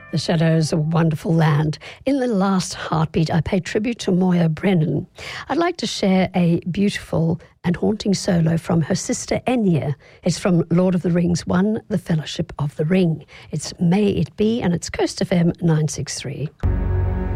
The Shadows, A Wonderful Land. In the last Heartbeat, I pay tribute to Moya Brennan. I'd like to share a beautiful and haunting solo from her sister Enya. It's from Lord of the Rings 1, The Fellowship of the Ring. It's May It Be, and it's Coast FM 963.